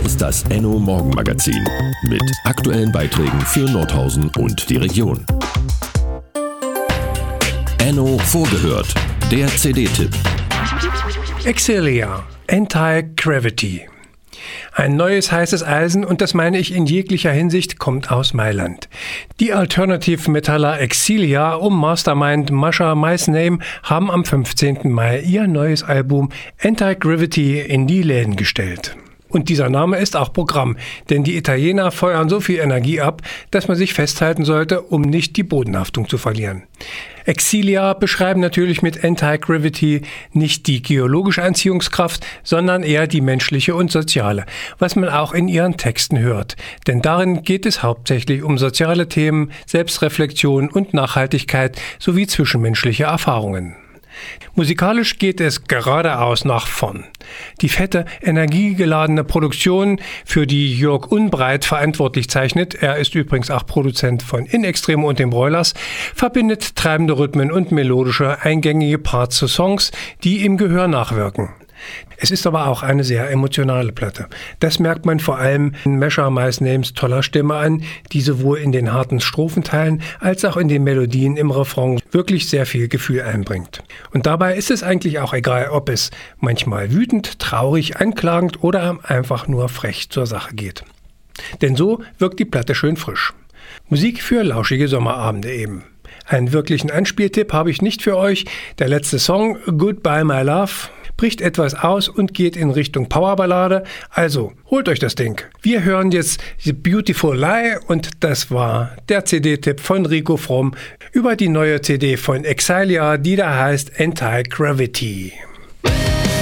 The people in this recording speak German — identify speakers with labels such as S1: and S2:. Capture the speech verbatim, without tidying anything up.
S1: ist das Enno Morgenmagazin mit aktuellen Beiträgen für Nordhausen und die Region. Enno vorgehört, der C D-Tipp.
S2: Exilia, Anti-Gravity. Ein neues heißes Eisen, und das meine ich in jeglicher Hinsicht, kommt aus Mailand. Die Alternative Metaller Exilia um Mastermind Mascha Meisname haben am fünfzehnten Mai ihr neues Album Anti-Gravity in die Läden gestellt. Und dieser Name ist auch Programm, denn die Italiener feuern so viel Energie ab, dass man sich festhalten sollte, um nicht die Bodenhaftung zu verlieren. Exilia beschreiben natürlich mit Anti-Gravity nicht die geologische Anziehungskraft, sondern eher die menschliche und soziale, was man auch in ihren Texten hört. Denn darin geht es hauptsächlich um soziale Themen, Selbstreflexion und Nachhaltigkeit sowie zwischenmenschliche Erfahrungen. Musikalisch geht es geradeaus nach vorn. Die fette, energiegeladene Produktion, für die Jörg Unbreit verantwortlich zeichnet, er ist übrigens auch Produzent von In Extremo und den Broilers, verbindet treibende Rhythmen und melodische, eingängige Parts zu Songs, die im Gehör nachwirken. Es ist aber auch eine sehr emotionale Platte. Das merkt man vor allem in Mascha Meisnames toller Stimme an, die sowohl in den harten Strophenteilen als auch in den Melodien im Refrain wirklich sehr viel Gefühl einbringt. Und dabei ist es eigentlich auch egal, ob es manchmal wütend, traurig, anklagend oder einfach nur frech zur Sache geht. Denn so wirkt die Platte schön frisch. Musik für lauschige Sommerabende eben. Einen wirklichen Anspieltipp habe ich nicht für euch. Der letzte Song, Goodbye My Love, bricht etwas aus und geht in Richtung Powerballade. Also, holt euch das Ding. Wir hören jetzt The Beautiful Lie und das war der C D-Tipp von Rico Fromm über die neue C D von Exilia, die da heißt Anti-Gravity.